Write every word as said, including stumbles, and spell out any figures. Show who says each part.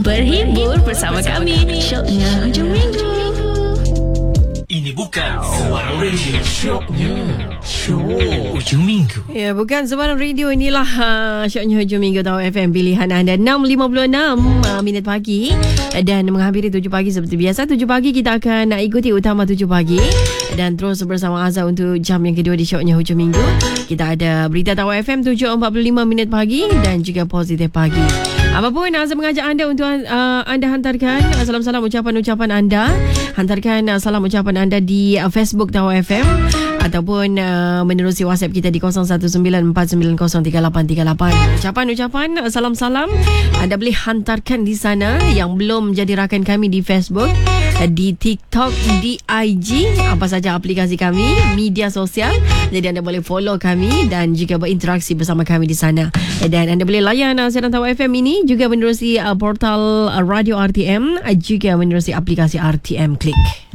Speaker 1: Berhibur bersama kami. Syoknya hujung minggu.
Speaker 2: Ini bukan Suara Radio. Syoknya Syok Hujung Minggu.
Speaker 3: Ya, bukan Suara Radio. Inilah uh, Syoknya Hujung Minggu Tahu F M. Pilihan anda enam lima puluh enam uh, minit pagi. Dan menghampiri tujuh pagi seperti biasa. tujuh pagi kita akan uh, ikuti utama tujuh pagi. Dan terus bersama Azhar untuk jam yang kedua di Syoknya Hujung Minggu. Kita ada Berita Tahu F M tujuh empat puluh lima minit pagi. Dan juga Positif Pagi. Apapun, Azhar mengajak anda untuk uh, anda hantarkan uh, salam-salam ucapan-ucapan anda. Hantarkan uh, salam ucapan anda di uh, Facebook Tahu F M ataupun uh, menerusi WhatsApp kita di kosong satu sembilan empat sembilan kosong tiga lapan tiga lapan. Ucapan-ucapan, uh, salam-salam anda boleh hantarkan di sana. Yang belum jadi rakan kami di Facebook, uh, di TikTok, di I G, apa saja aplikasi kami, media sosial. Jadi anda boleh follow kami dan juga berinteraksi bersama kami di sana. Dan anda boleh layan uh, siaran Tahu F M ini juga menerusi uh, portal uh, Radio R T M, uh, juga menerusi aplikasi R T M Click.